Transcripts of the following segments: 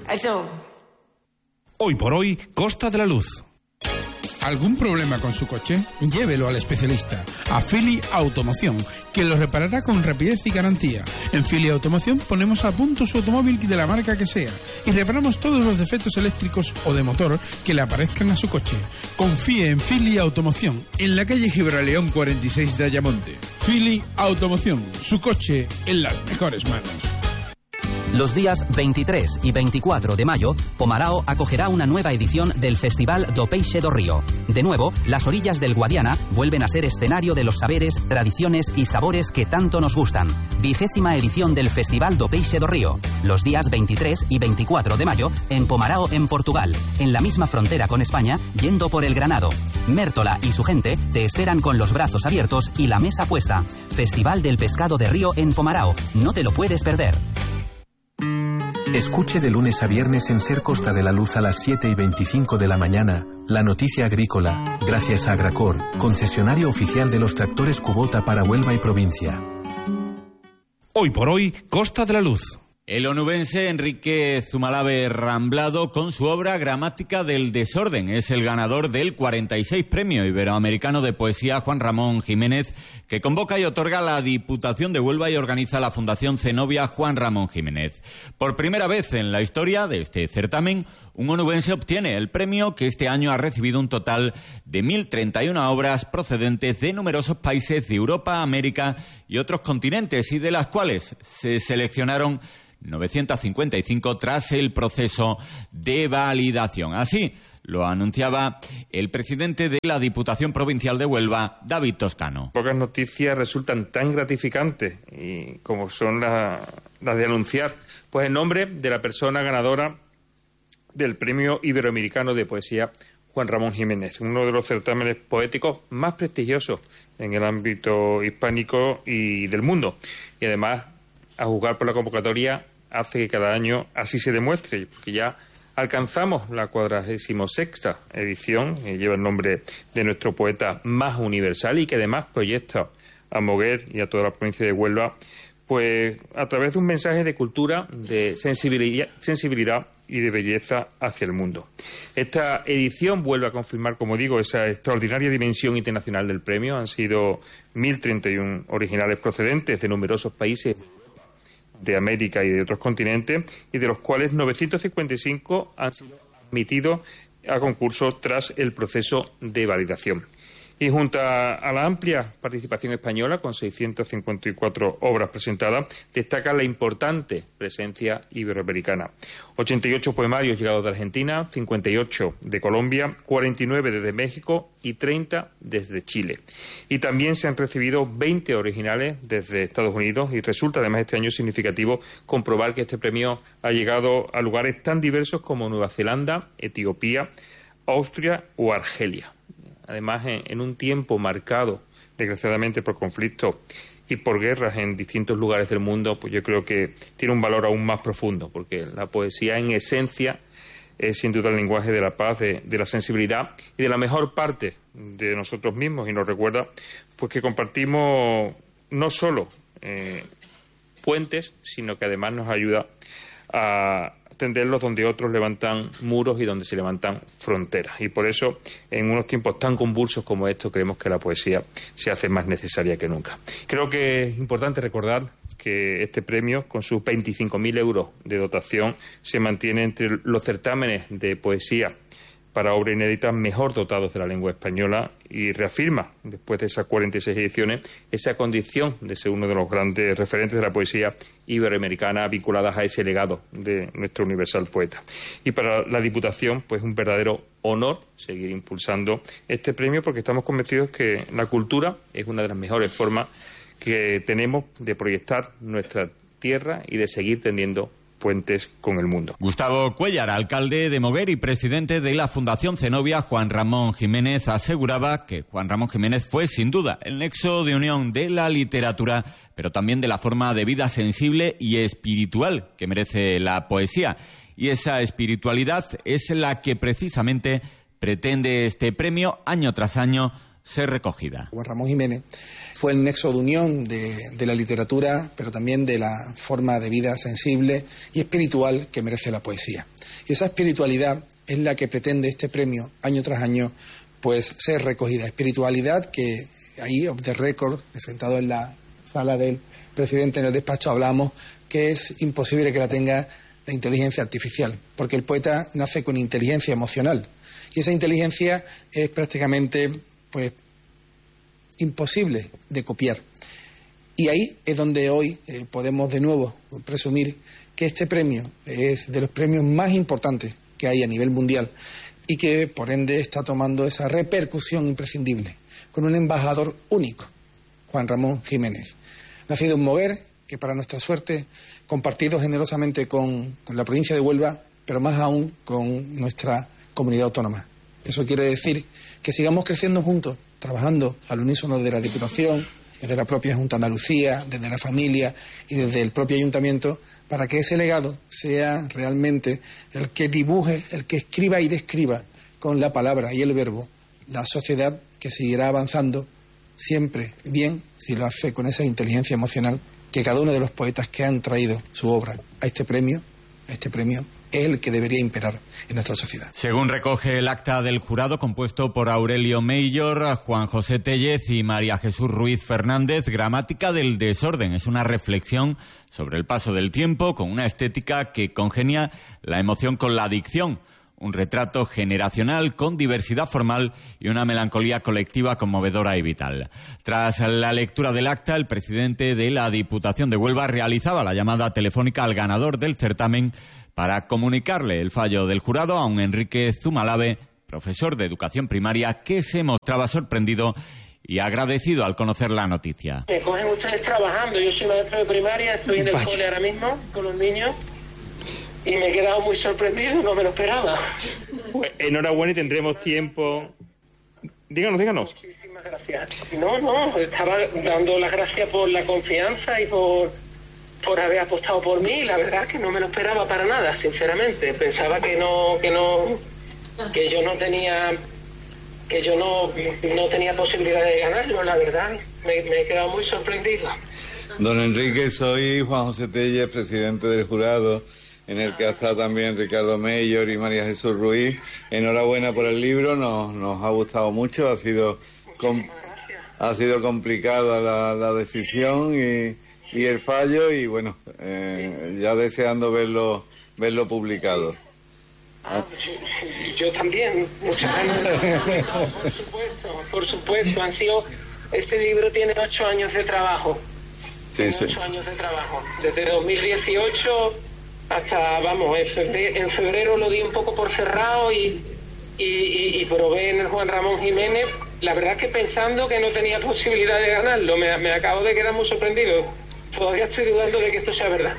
Also... Hoy por hoy, Costa de la Luz. ¿Algún problema con su coche? Llévelo al especialista, a Philly Automoción, que lo reparará con rapidez y garantía. En Philly Automoción ponemos a punto su automóvil de la marca que sea y reparamos todos los defectos eléctricos o de motor que le aparezcan a su coche. Confíe en Philly Automoción, en la calle Gibraleón 46 de Ayamonte. Philly Automoción, su coche en las mejores manos. Los días 23 y 24 de mayo, Pomarao acogerá una nueva edición del Festival do Peixe do Río. De nuevo, las orillas del Guadiana vuelven a ser escenario de los saberes, tradiciones y sabores que tanto nos gustan. 20ª edición del Festival do Peixe do Río. Los días 23 y 24 de mayo, en Pomarao, en Portugal, en la misma frontera con España, yendo por el Granado. Mértola y su gente te esperan con los brazos abiertos y la mesa puesta. Festival del Pescado de Río en Pomarao. No te lo puedes perder. Escuche de lunes a viernes en Ser Costa de la Luz a las 7:25 de la mañana, la noticia agrícola, gracias a Agracor, concesionario oficial de los tractores Kubota para Huelva y provincia. Hoy por hoy, Costa de la Luz. El onubense Enrique Zumalave Ramblado, con su obra Gramática del Desorden, es el ganador del 46 Premio Iberoamericano de Poesía Juan Ramón Jiménez, que convoca y otorga la Diputación de Huelva y organiza la Fundación Zenobia Juan Ramón Jiménez. Por primera vez en la historia de este certamen, un onubense obtiene el premio, que este año ha recibido un total de 1.031 obras procedentes de numerosos países de Europa, América y otros continentes, y de las cuales se seleccionaron 955 tras el proceso de validación. Así lo anunciaba el presidente de la Diputación Provincial de Huelva, David Toscano. Pocas noticias resultan tan gratificantes y como son las de anunciar pues el nombre de la persona ganadora del Premio Iberoamericano de Poesía Juan Ramón Jiménez, uno de los certámenes poéticos más prestigiosos en el ámbito hispánico y del mundo. Y además, a juzgar por la convocatoria, hace que cada año así se demuestre, porque ya alcanzamos la 46ª edición, lleva el nombre de nuestro poeta más universal y que además proyecta a Moguer y a toda la provincia de Huelva, pues a través de un mensaje de cultura, de sensibilidad y de belleza hacia el mundo. Esta edición vuelve a confirmar, como digo, esa extraordinaria dimensión internacional del premio. Han sido 1.031 originales procedentes de numerosos países de América y de otros continentes, y de los cuales 955 han sido admitidos a concurso tras el proceso de validación. Y junto a la amplia participación española, con 654 obras presentadas, destaca la importante presencia iberoamericana. 88 poemarios llegados de Argentina, 58 de Colombia, 49 desde México y 30 desde Chile. Y también se han recibido 20 originales desde Estados Unidos, y resulta además este año significativo comprobar que este premio ha llegado a lugares tan diversos como Nueva Zelanda, Etiopía, Austria o Argelia. Además, en un tiempo marcado, desgraciadamente, por conflictos y por guerras en distintos lugares del mundo, pues yo creo que tiene un valor aún más profundo, porque la poesía, en esencia, es sin duda el lenguaje de la paz, de la sensibilidad y de la mejor parte de nosotros mismos, y nos recuerda pues que compartimos no solo puentes, sino que además nos ayuda a tenderlos donde otros levantan muros y donde se levantan fronteras. Y por eso, en unos tiempos tan convulsos como estos, creemos que la poesía se hace más necesaria que nunca. Creo que es importante recordar que este premio, con sus 25.000 euros de dotación, se mantiene entre los certámenes de poesía para obra inédita mejor dotados de la lengua española, y reafirma, después de esas 46 ediciones, esa condición de ser uno de los grandes referentes de la poesía iberoamericana vinculadas a ese legado de nuestro universal poeta. Y para la Diputación, pues un verdadero honor seguir impulsando este premio, porque estamos convencidos que la cultura es una de las mejores formas que tenemos de proyectar nuestra tierra y de seguir tendiendo puentes con el mundo. Gustavo Cuéllar, alcalde de Moguer y presidente de la Fundación Zenobia Juan Ramón Jiménez, aseguraba que Juan Ramón Jiménez fue sin duda el nexo de unión de la literatura, pero también de la forma de vida sensible y espiritual que merece la poesía. Y esa espiritualidad es la que precisamente pretende este premio año tras año ser recogida. Juan Ramón Jiménez fue el nexo de unión de la literatura, pero también de la forma de vida sensible y espiritual que merece la poesía. Y esa espiritualidad es la que pretende este premio, año tras año, pues ser recogida. Espiritualidad que ahí, off the record, sentado en la sala del presidente en el despacho, hablamos que es imposible que la tenga la inteligencia artificial, porque el poeta nace con inteligencia emocional y esa inteligencia es prácticamente pues imposible de copiar. Y ahí es donde hoy podemos de nuevo presumir que este premio es de los premios más importantes que hay a nivel mundial y que por ende está tomando esa repercusión imprescindible con un embajador único, Juan Ramón Jiménez, nacido en Moguer, que para nuestra suerte compartido generosamente con la provincia de Huelva, pero más aún con nuestra comunidad autónoma. Eso quiere decir que sigamos creciendo juntos, trabajando al unísono de la Diputación, desde la propia Junta de Andalucía, desde la familia y desde el propio Ayuntamiento, para que ese legado sea realmente el que dibuje, el que escriba y describa con la palabra y el verbo la sociedad que seguirá avanzando siempre bien si lo hace con esa inteligencia emocional que cada uno de los poetas que han traído su obra a este premio es el que debería imperar en nuestra sociedad. Según recoge el acta del jurado compuesto por Aurelio Mayor, Juan José Tellez y María Jesús Ruiz Fernández, Gramática del desorden es una reflexión sobre el paso del tiempo con una estética que congenia la emoción con la dicción, un retrato generacional con diversidad formal y una melancolía colectiva conmovedora y vital. Tras la lectura del acta, el presidente de la Diputación de Huelva realizaba la llamada telefónica al ganador del certamen para comunicarle el fallo del jurado a un Enrique Zumalave, profesor de educación primaria, que se mostraba sorprendido y agradecido al conocer la noticia. Me cogen ustedes trabajando, yo soy maestro de primaria, estoy en el cole ahora mismo con los niños y me he quedado muy sorprendido, no me lo esperaba. Pues enhorabuena y tendremos tiempo. Díganos. Muchísimas gracias. No, estaba dando las gracias por la confianza y por haber apostado por mí. La verdad es que no me lo esperaba para nada, sinceramente. Pensaba que yo no tenía posibilidad de ganarlo, la verdad. Me he quedado muy sorprendido. Don Enrique, soy Juan José Tellez, presidente del jurado, en el que ha estado también Ricardo Mayor y María Jesús Ruiz. Enhorabuena por el libro, nos ha gustado mucho, ha sido complicada la decisión y el fallo, y bueno, ya deseando verlo publicado. Yo también, muchas gracias. Por supuesto, este libro tiene 8 años de trabajo. Sí. 8 años de trabajo. Desde 2018 hasta, en febrero lo di un poco por cerrado y probé en el Juan Ramón Jiménez. La verdad es que pensando que no tenía posibilidad de ganarlo, me acabo de quedar muy sorprendido. Todavía estoy dudando de que esto sea verdad.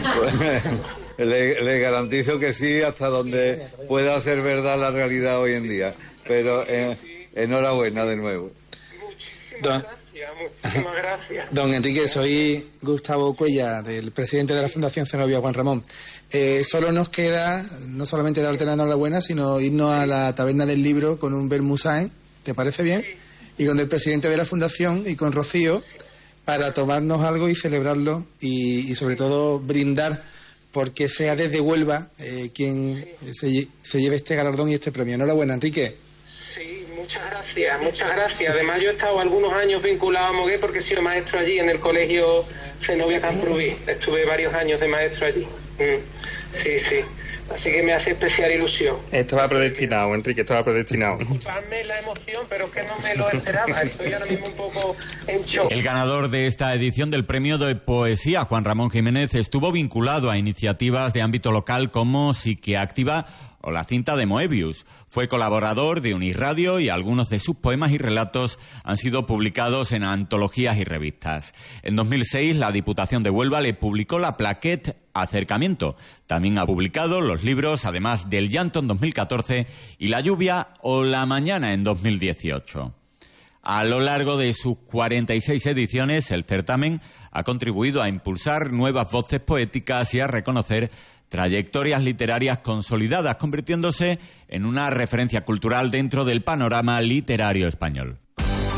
Le garantizo que sí, hasta donde pueda ser verdad la realidad hoy en día. Pero enhorabuena de nuevo. Muchísimas gracias. Don Enrique, soy Gustavo Cuella, del presidente de la Fundación Zenobia Juan Ramón. Solo nos queda no solamente darte la enhorabuena, sino irnos a la taberna del libro con un vermouth, ¿te parece bien? Sí. Y con el presidente de la Fundación y con Rocío, para tomarnos algo y celebrarlo y sobre todo brindar porque sea desde Huelva quien se lleve este galardón y este premio. Enhorabuena, Enrique. Sí, muchas gracias. Además, yo he estado algunos años vinculado a Moguer porque he sido maestro allí en el colegio Zenobia Camprubí. Estuve varios años de maestro allí. Sí. Así que me hace especial ilusión. Estaba predestinado, Enrique, Disculpadme la emoción, pero es que no me lo esperaba. Estoy ahora mismo un poco en shock. El ganador de esta edición del Premio de Poesía, Juan Ramón Jiménez, estuvo vinculado a iniciativas de ámbito local como Psique Activa o La Cinta de Moebius. Fue colaborador de Unirradio y algunos de sus poemas y relatos han sido publicados en antologías y revistas. En 2006, la Diputación de Huelva le publicó la plaquette Acercamiento. También ha publicado los libros, además del Llanto en 2014 y La Lluvia o La Mañana en 2018. A lo largo de sus 46 ediciones, el certamen ha contribuido a impulsar nuevas voces poéticas y a reconocer trayectorias literarias consolidadas, convirtiéndose en una referencia cultural dentro del panorama literario español.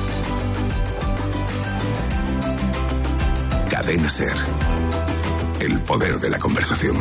Cadena SER. El poder de la conversación.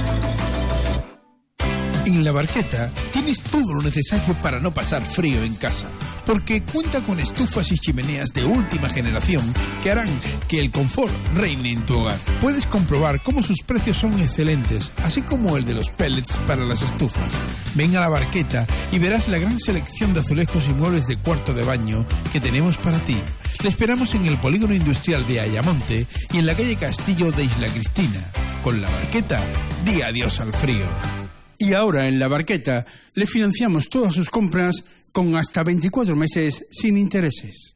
En La Barqueta tienes todo lo necesario para no pasar frío en casa, porque cuenta con estufas y chimeneas de última generación que harán que el confort reine en tu hogar. Puedes comprobar cómo sus precios son excelentes, así como el de los pellets para las estufas. Ven a La Barqueta y verás la gran selección de azulejos y muebles de cuarto de baño que tenemos para ti. Le esperamos en el polígono industrial de Ayamonte y en la calle Castillo de Isla Cristina. Con La Barqueta, di adiós al frío. Y ahora en La Barqueta le financiamos todas sus compras con hasta 24 meses sin intereses.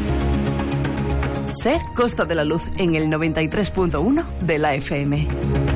SER Costa de la Luz en el 93.1 de la FM.